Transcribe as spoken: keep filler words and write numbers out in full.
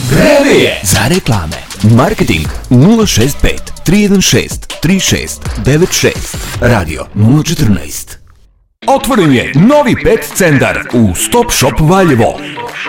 Vreme je za reklame. Marketing nula šest pet tri jedan šest tri šest devet šest. Radio nula četrnaest. Otvoren je novi pet centar u Stop Shop Valjevo.